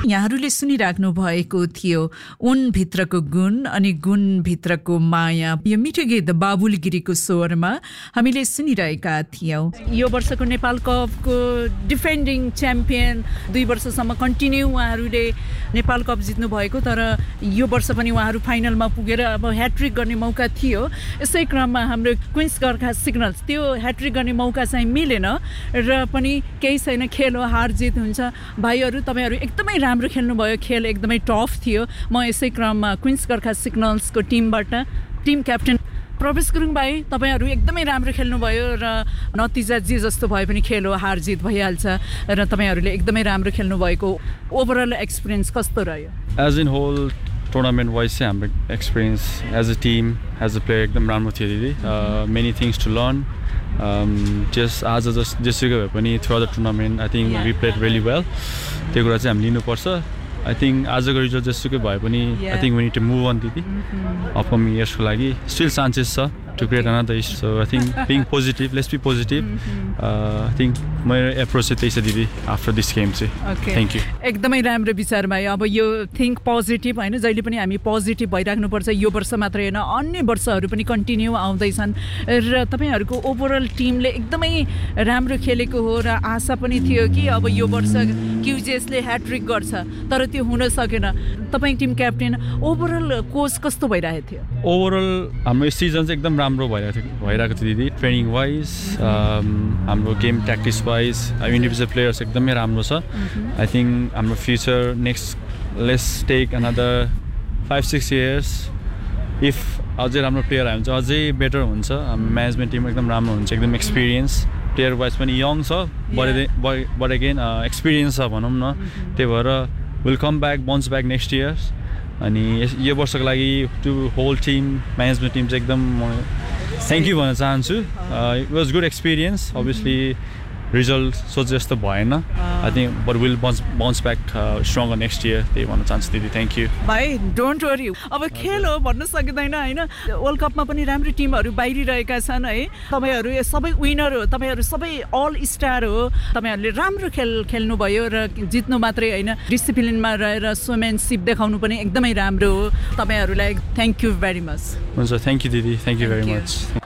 यहाँहरूले सुनिराख्नु भएको थियो उनभित्रको गुण अनि गुणभित्रको माया। यो मिठो गीत बाबुल गिरीको स्वरमा हामीले सुनिरहेका थियौँ। यो वर्षको नेपाल कपको डिफेन्डिङ च्याम्पियन 2 वर्षसम्म कन्टिन्यू उहाँहरूले नेपाल कप जित्नु भएको, तर यो वर्ष पनि उहाँहरू फाइनलमा पुगेर अब ह्याट्रिक गर्ने मौका थियो। यसै क्रममा हाम्रो क्विन्स गोर्खा सिग्नल्स त्यो ह्याट्रिक गर्ने मौका चाहिँ मिलेन र पनि केही छैन, खेल हो, हार जित हुन्छ। भाइहरू तपाईँहरू एकदमै राम्रो खेल्नुभयो, खेल एकदमै टफ थियो। म यसै क्रममा क्विन्स गोर्खा सिग्नल्सको टिमबाट टिम क्याप्टेन प्रवेश गुरुङ भाइ, तपाईँहरू एकदमै राम्रो खेल्नुभयो र नतिजा जे जस्तो भए पनि खेल हो, हार जित भइहाल्छ र तपाईँहरूले एकदमै राम्रो खेल्नुभएको ओभरअल एक्सपिरियन्स कस्तो रह्यो? As in whole tournament wise चाहिँ हाम्रो experience as a team as a player एकदम राम्रो थियो दिदी। Many things to learn. आज जेसुकै भए पनि through the tournament I think we played really well. त्यो कुरा चाहिँ हामी लिनुपर्छ। आई थिङ्क आजको रिजल्ट जेसुकै भए पनि I think we need to move on दिदी। अपकमिङ इयर्सको लागि स्टिल चान्सेस छ to create another issue. So I think being positive, let's be positive. I think मेरो एप्रोच चाहिँ त्यही छ दिदी आफ्टर दिस गेम चाहिँ। Okay, thank you. एकदमै राम्रो विचार भाइ। अब यो थिङ्क पोजिटिभ होइन, जहिले पनि हामी पोजिटिभ भइराख्नुपर्छ। यो वर्ष मात्रै होइन, अन्य वर्षहरू पनि कन्टिन्यू आउँदैछन् र तपाईँहरूको ओभरअल टिमले एकदमै राम्रो खेलेको हो र आशा पनि थियो कि अब यो वर्ष क्युजिएसले ह्याट्रिक गर्छ, तर त्यो हुन सकेन। तपाईँ टिम क्याप्टेन, ओभरअल कोच कस्तो भइरहेको थियो? ओभरअल हाम्रो सिजन चाहिँ एकदम राम्रो भइरहेको थियो दिदी। ट्रेनिङ वाइज, हाम्रो game tactics wise, individual players एकदमै राम्रो छ। आई थिङ्क हाम्रो future next let's take another 5-6 years if अझै राम्रो प्लेयर आयो भने चाहिँ अझै बेटर हुन्छ। हाम्रो म्यानेजमेन्ट टिम एकदम राम्रो हुन्छ, एकदम एक्सपिरियन्स प्लेयर वाइज पनि यङ छ, बट अगेन एक्सपिरियन्स छ भनौँ न। त्यही भएर will come back, bounce back next year. अनि यो वर्षको लागि to whole team, management team चाहिँ एकदम थ्याङ्क यू भन्न चाहन्छु। It was good experience. Obviously result सोचे जस्तो भएन। I think but will bounce back stronger next year, त्यही भन्न चाहन्छु दिदी। थ्याङ्क यू भाइ। डोन्ट वरी, अब खेल हो भन्न सकिँदैन होइन। वर्ल्ड कपमा पनि राम्रो टिमहरू बाहिरिरहेका छन् है। तपाईँहरू सबै विनर हो, तपाईँहरू सबै अल स्टार हो। तपाईँहरूले राम्रो खेल्नुभयो र जित्नु मात्रै होइन, डिसिप्लिनमा रहेर सोमेनसिप देखाउनु पनि एकदमै राम्रो हो। तपाईँहरूलाई थ्याङ्क यू भेरी मच। हुन्छ, थ्याङ्क यू दिदी, थ्याङ्क यू भेरी मच।